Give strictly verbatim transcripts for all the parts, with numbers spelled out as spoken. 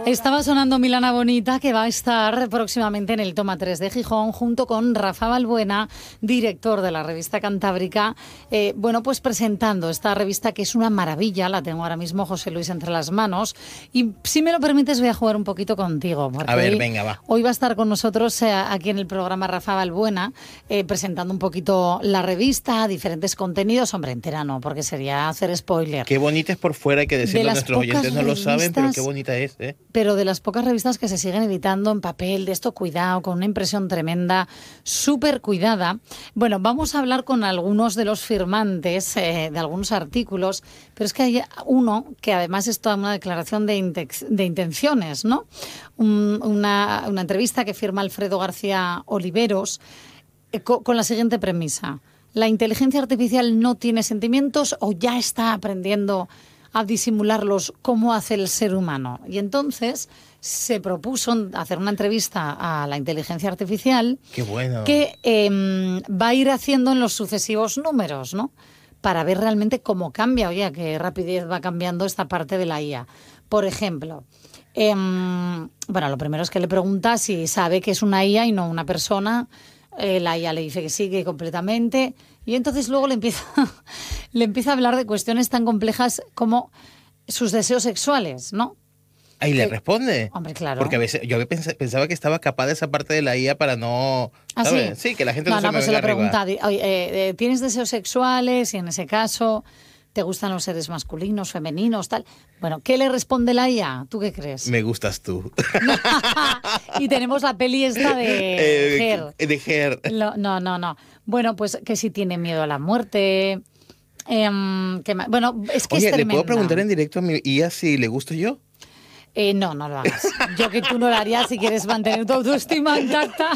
Estaba sonando Milana Bonita, que va a estar próximamente en el Toma tres de Gijón, junto con Rafa Balbuena, director de la revista Cantábrica. Eh, bueno, pues presentando esta revista que es una maravilla, la tengo ahora mismo, José Luis, entre las manos. Y si me lo permites, voy a jugar un poquito contigo. A ver, hoy, venga, va. Hoy va a estar con nosotros eh, aquí en el programa Rafa Balbuena, eh, presentando un poquito la revista, diferentes contenidos. Hombre, entera no, porque sería hacer spoiler. Qué bonita es por fuera, hay que decirlo, De nuestros oyentes no lo saben, pero qué bonita es, ¿eh? Pero de las pocas revistas que se siguen editando en papel, de esto cuidado, con una impresión tremenda, súper cuidada. Bueno, vamos a hablar con algunos de los firmantes eh, de algunos artículos, pero es que hay uno que además es toda una declaración de, intex, de intenciones, ¿no? Un, una, una entrevista que firma Alfredo García Oliveros eh, con, con la siguiente premisa. ¿La inteligencia artificial no tiene sentimientos o ya está aprendiendo a disimularlos como hace el ser humano? Y entonces se propuso hacer una entrevista a la inteligencia artificial. Qué bueno. Que eh, va a ir haciendo en los sucesivos números, ¿no? Para ver realmente cómo cambia, oye, a qué rapidez va cambiando esta parte de la I A. Por ejemplo, eh, bueno, lo primero es que le pregunta si sabe que es una I A y no una persona. Eh, la I A le dice que sí, que completamente. Y entonces luego le empieza, le empieza a hablar de cuestiones tan complejas como sus deseos sexuales, ¿no? Ahí le que, responde. Hombre, claro. Porque a veces yo pensaba que estaba capaz de esa parte de la I A para no... ¿Ah, ¿sabes? sí? Sí, que la gente no, no, no se me pues se venga le pregunta, arriba. oye, eh, eh, ¿tienes deseos sexuales? Y en ese caso, ¿te gustan los seres masculinos, femeninos, tal? Bueno, ¿qué le responde la I A? ¿Tú qué crees? Me gustas tú. Y tenemos la peli esta de eh, Her. De Her. No, no, no, no. Bueno, pues que si tiene miedo a la muerte. Eh, que, bueno, es que Oye, es tremenda. ¿le puedo preguntar en directo a mi I A si le gusto yo? Eh, no, no lo hagas. Yo que tú no lo harías si quieres mantener tu autoestima intacta.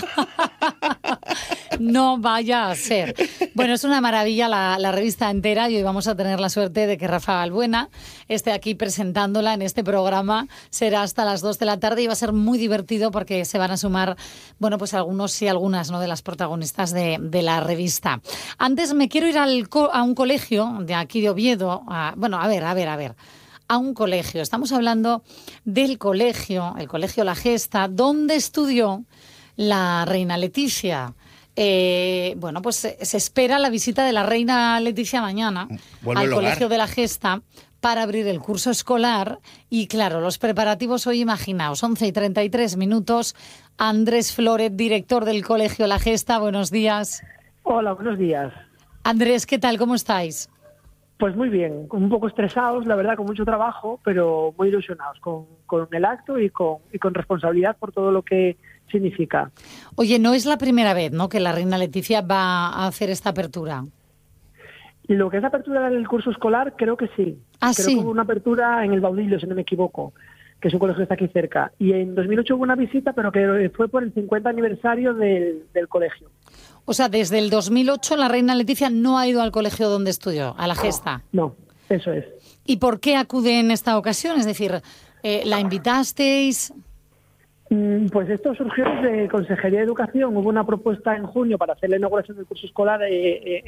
No vaya a ser. Bueno, es una maravilla la, la revista entera y hoy vamos a tener la suerte de que Rafa Balbuena esté aquí presentándola en este programa. Será hasta las dos de la tarde y va a ser muy divertido porque se van a sumar, bueno, pues algunos y algunas, ¿no?, de las protagonistas de, de la revista. Antes me quiero ir al co- a un colegio de aquí de Oviedo. A, bueno, a ver, a ver, a ver. A un colegio. Estamos hablando del colegio, el Colegio La Gesta, donde estudió la reina Leticia. Eh, bueno, pues se, se espera la visita de la reina Leticia mañana Vuelve al al Colegio hogar. de La Gesta para abrir el curso escolar. Y claro, los preparativos hoy, imaginaos, once y treinta y tres minutos. Andrés Floret, director del Colegio La Gesta, buenos días. Hola, buenos días. Andrés, ¿qué tal? ¿Cómo estáis? Pues muy bien, un poco estresados, la verdad, con mucho trabajo, pero muy ilusionados con, con el acto y con, y con responsabilidad por todo lo que significa. Oye, no es la primera vez, ¿no?, que la reina Leticia va a hacer esta apertura. Y lo que es la apertura del curso escolar, creo que sí. Ah, creo sí. que hubo una apertura en el Baudillo, si no me equivoco, que es un colegio que está aquí cerca. Y en dos mil ocho hubo una visita, pero que fue por el cincuenta aniversario del, del colegio. O sea, desde el dos mil ocho la reina Leticia no ha ido al colegio donde estudió, a la Gesta. No, eso es. ¿Y por qué acude en esta ocasión? Es decir, eh, ¿la invitasteis? Pues esto surgió desde Consejería de Educación. Hubo una propuesta en junio para hacer la inauguración del curso escolar eh, eh,